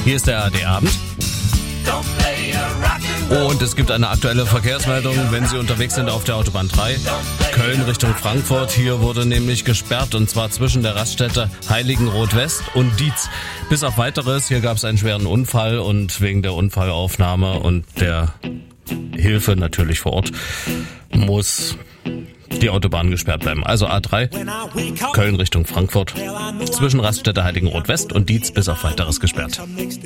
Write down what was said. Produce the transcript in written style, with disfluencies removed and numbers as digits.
Hier ist der ARD-Abend. Und es gibt eine aktuelle Verkehrsmeldung, wenn Sie unterwegs sind auf der Autobahn 3, Köln Richtung Frankfurt. Hier wurde nämlich gesperrt, und zwar zwischen der Raststätte Heiligenroth West und Dietz. Bis auf Weiteres, hier gab es einen schweren Unfall, und wegen der Unfallaufnahme und der Hilfe natürlich vor Ort muss die Autobahn gesperrt bleiben. Also A3, Köln Richtung Frankfurt, zwischen Raststätte Heiligenroth West und Dietz bis auf Weiteres gesperrt.